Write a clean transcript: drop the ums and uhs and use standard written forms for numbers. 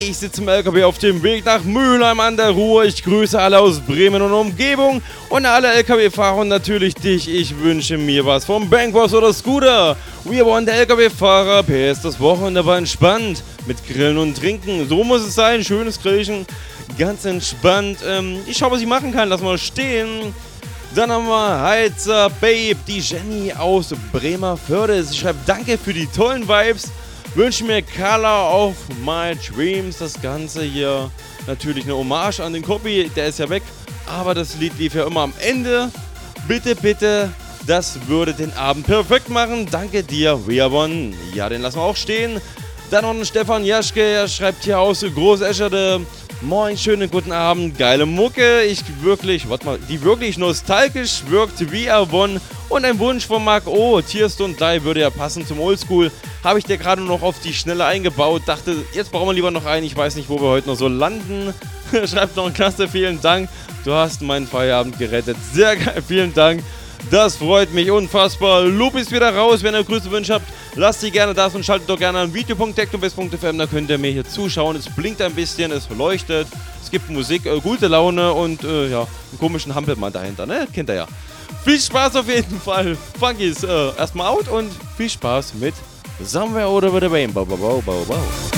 Ich sitze im LKW auf dem Weg nach Mülheim an der Ruhr. Ich grüße alle aus Bremen und Umgebung und alle LKW-Fahrer und natürlich dich. Ich wünsche mir was vom Bankwurst oder Scooter. Wir wollen der LKW-Fahrer. PS, das Wochenende war entspannt mit Grillen und Trinken. So muss es sein. Schönes Grillchen. Ganz entspannt. Ich schaue, was ich machen kann. Lass mal stehen. Dann haben wir Heizer Babe, die Jenny aus Bremerförde. Sie schreibt, danke für die tollen Vibes. Wünsche mir Color of My Dreams. Das Ganze hier natürlich eine Hommage an den Copy. Der ist ja weg. Aber das Lied lief ja immer am Ende. Bitte, bitte, das würde den Abend perfekt machen. Danke dir, Weabon. Ja, den lassen wir auch stehen. Dann noch ein Stefan Jaschke. Er schreibt hier aus Großescherde. Moin, schönen guten Abend, geile Mucke, die wirklich nostalgisch wirkt wie Avon und ein Wunsch von Marc O, Tierst und Die würde ja passen zum Oldschool, habe ich dir gerade noch auf die Schnelle eingebaut, dachte, jetzt brauchen wir lieber noch einen, ich weiß nicht, wo wir heute noch so landen, schreibt noch ein Klasse, vielen Dank, du hast meinen Feierabend gerettet, sehr geil, vielen Dank. Das freut mich unfassbar. Loop ist wieder raus. Wenn ihr Grüße wünscht habt, lasst sie gerne da und schaltet doch gerne an video.technobase.fm. Da könnt ihr mir hier zuschauen. Es blinkt ein bisschen, es leuchtet. Es gibt Musik, gute Laune und ja, einen komischen Hampelmann dahinter, ne? Kennt ihr ja. Viel Spaß auf jeden Fall. Funky ist erstmal out und viel Spaß mit Somewhere Over the Rainbow.